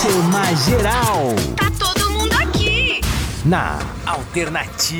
Sistema Geral. Tá todo mundo aqui. Na Alternativa.